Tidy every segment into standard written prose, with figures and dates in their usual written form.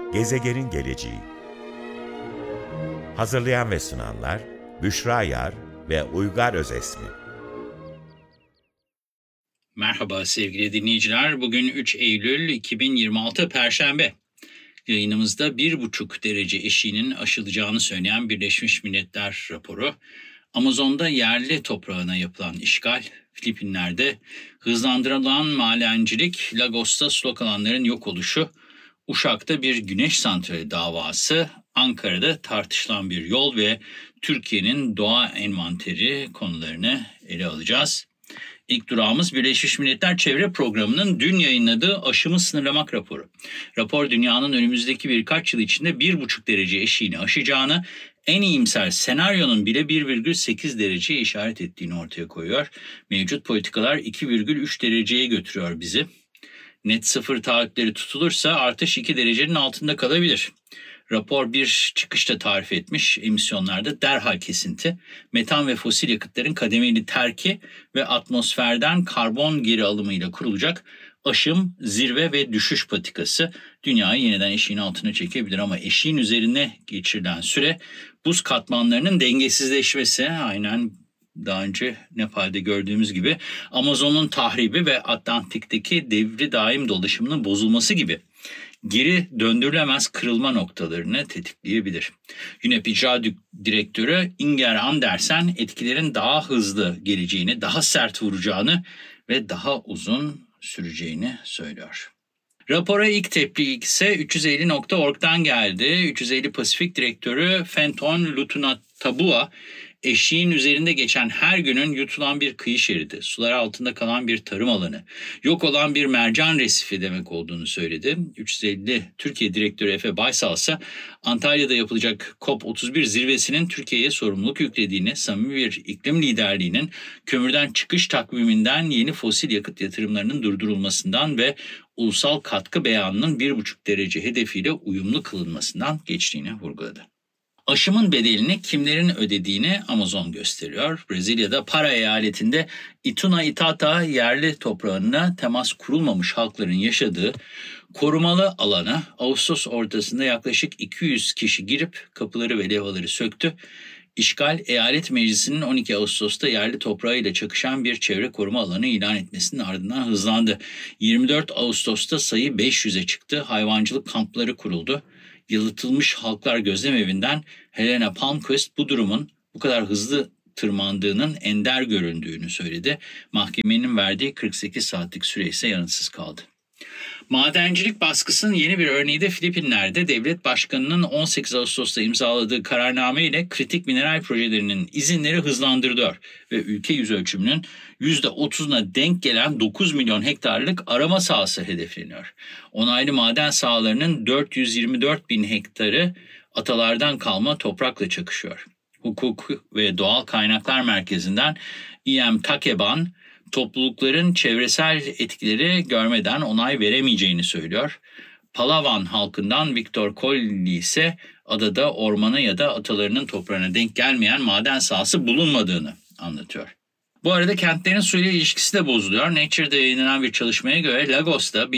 Gezegenin geleceği. Hazırlayan ve sunanlar Büşra Yar ve Uygar Özesmi. Merhaba sevgili dinleyiciler. Bugün 3 Eylül 2026 Perşembe. Yayınımızda 1,5 derece eşiğinin aşılacağını söyleyen Birleşmiş Milletler raporu, Amazon'da yerli toprağına yapılan işgal, Filipinler'de hızlandırılan madencilik, Lagos'ta sulak alanların yok oluşu, Uşak'ta bir güneş santrali davası, Ankara'da tartışılan bir yol ve Türkiye'nin doğa envanteri konularını ele alacağız. İlk durağımız Birleşmiş Milletler Çevre Programı'nın dün yayınladığı aşımı sınırlamak raporu. Rapor dünyanın önümüzdeki birkaç yıl içinde 1,5 derece eşiğini aşacağını, en iyimser senaryonun bile 1,8 dereceye işaret ettiğini ortaya koyuyor. Mevcut politikalar 2,3 dereceye götürüyor bizi. Net sıfır taahhütleri tutulursa artış 2 derecenin altında kalabilir. Rapor bir çıkışta tarif etmiş, emisyonlarda derhal kesinti, metan ve fosil yakıtların kademeli terki ve atmosferden karbon geri alımıyla kurulacak aşım, zirve ve düşüş patikası dünyayı yeniden eşiğin altına çekebilir. Ama eşiğin üzerine geçirilen süre buz katmanlarının dengesizleşmesi, aynen daha önce Nepal'de gördüğümüz gibi Amazon'un tahribi ve Atlantik'teki devri daim dolaşımının bozulması gibi geri döndürülemez kırılma noktalarını tetikleyebilir. UNEP İcra Direktörü Inger Andersen etkilerin daha hızlı geleceğini, daha sert vuracağını ve daha uzun süreceğini söylüyor. Rapora ilk tepki ise 350.org'dan geldi. 350 Pasifik Direktörü Fenton Lutunatabua, eşiğin üzerinde geçen her günün yutulan bir kıyı şeridi, sular altında kalan bir tarım alanı, yok olan bir mercan resifi demek olduğunu söyledi. 350 Türkiye Direktörü Efe Baysal ise Antalya'da yapılacak COP31 zirvesinin Türkiye'ye sorumluluk yüklediğini, samimi bir iklim liderliğinin kömürden çıkış takviminden yeni fosil yakıt yatırımlarının durdurulmasından ve ulusal katkı beyanının 1,5 derece hedefiyle uyumlu kılınmasından geçtiğini vurguladı. Aşımın bedelini kimlerin ödediğini Amazon gösteriyor. Brezilya'da Para eyaletinde Ituna Itata yerli toprağına temas kurulmamış halkların yaşadığı korumalı alana Ağustos ortasında yaklaşık 200 kişi girip kapıları ve levhaları söktü. İşgal, eyalet meclisinin 12 Ağustos'ta yerli toprağıyla çakışan bir çevre koruma alanı ilan etmesinin ardından hızlandı. 24 Ağustos'ta sayı 500'e çıktı, hayvancılık kampları kuruldu. Yalıtılmış Halklar Gözlemevi'nden Helena Palmquist bu durumun bu kadar hızlı tırmandığının ender göründüğünü söyledi. Mahkemenin verdiği 48 saatlik süre ise yanıtsız kaldı. Madencilik baskısının yeni bir örneği de Filipinler'de devlet başkanının 18 Ağustos'ta imzaladığı kararname ile kritik mineral projelerinin izinleri hızlandırılıyor ve ülke yüz ölçümünün %30'una denk gelen 9 milyon hektarlık arama sahası hedefleniyor. Onaylı maden sahalarının 424 bin hektarı atalardan kalma toprakla çakışıyor. Hukuk ve Doğal Kaynaklar Merkezi'nden İ.M. Takeban, toplulukların çevresel etkileri görmeden onay veremeyeceğini söylüyor. Palawan halkından Victor Colli ise adada ormana ya da atalarının toprağına denk gelmeyen maden sahası bulunmadığını anlatıyor. Bu arada kentlerin suyla ilişkisi de bozuluyor. Nature'da yayınlanan bir çalışmaya göre Lagos'ta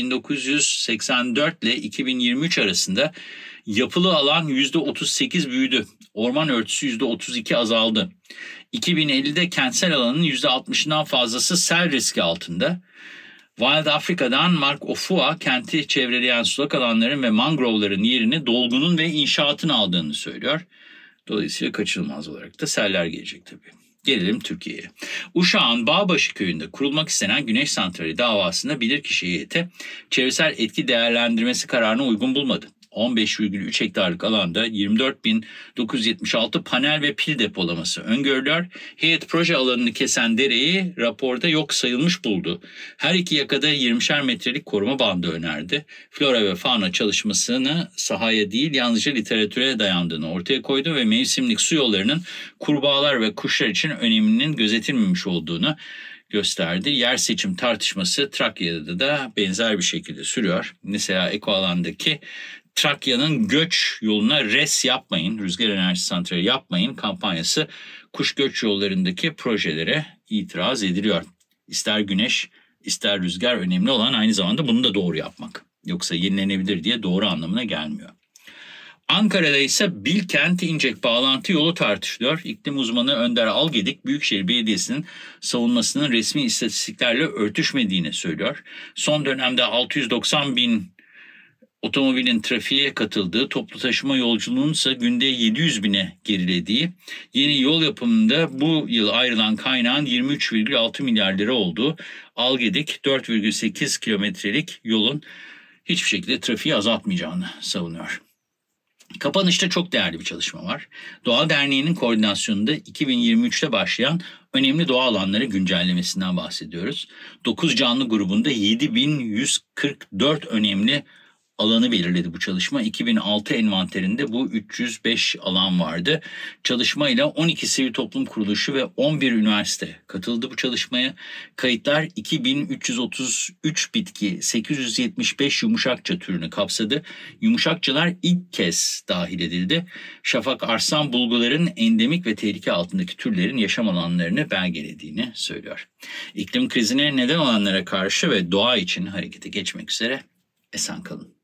1984 ile 2023 arasında yapılı alan %38 büyüdü. Orman örtüsü %32 azaldı. 2050'de kentsel alanın %60'ından fazlası sel riski altında. Wild Africa'dan Mark Ofua, kenti çevreleyen sulak alanların ve mangrovların yerini dolgunun ve inşaatın aldığını söylüyor. Dolayısıyla kaçınılmaz olarak da seller gelecek tabii. Gelelim Türkiye'ye. Uşak'ın Bağbaşı köyünde kurulmak istenen güneş santrali davasında bilirkişi heyeti çevresel etki değerlendirmesi kararını uygun bulmadı. 15,3 hektarlık alanda 24.976 panel ve pil depolaması öngörülüyor. Heyet proje alanını kesen dereyi raporda yok sayılmış buldu. Her iki yakada 20'şer metrelik koruma bandı önerdi. Flora ve fauna çalışmasını sahaya değil yalnızca literatüre dayandığını ortaya koydu ve mevsimlik su yollarının kurbağalar ve kuşlar için öneminin gözetilmemiş olduğunu gösterdi. Yer seçim tartışması Trakya'da da benzer bir şekilde sürüyor. Mesela ekoalandaki Trakya'nın göç yoluna res yapmayın, rüzgar enerji santrali yapmayın kampanyası kuş göç yollarındaki projelere itiraz ediliyor. İster güneş, ister rüzgar, önemli olan aynı zamanda bunu da doğru yapmak. Yoksa yenilenebilir diye doğru anlamına gelmiyor. Ankara'da ise Bilkent-İncek bağlantı yolu tartışılıyor. İklim uzmanı Önder Algedik, Büyükşehir Belediyesi'nin savunmasının resmi istatistiklerle örtüşmediğini söylüyor. Son dönemde 690 bin otomobilin trafiğe katıldığı, toplu taşıma yolculuğunun ise günde 700 bine gerilediği, yeni yol yapımında bu yıl ayrılan kaynağın 23,6 milyar lira olduğu, Algedik 4,8 kilometrelik yolun hiçbir şekilde trafiği azaltmayacağını savunuyor. Kapanışta çok değerli bir çalışma var. Doğa Derneği'nin koordinasyonunda 2023'te başlayan önemli doğa alanları güncellemesinden bahsediyoruz. 9 canlı grubunda 7144 önemli alanı belirledi bu çalışma. 2006 envanterinde bu 305 alan vardı. Çalışmayla 12 sivil toplum kuruluşu ve 11 üniversite katıldı bu çalışmaya. Kayıtlar 2333 bitki, 875 yumuşakça türünü kapsadı. Yumuşakçalar ilk kez dahil edildi. Şafak Arslan bulguların endemik ve tehlike altındaki türlerin yaşam alanlarını belgelediğini söylüyor. İklim krizine neden olanlara karşı ve doğa için harekete geçmek üzere esen kalın.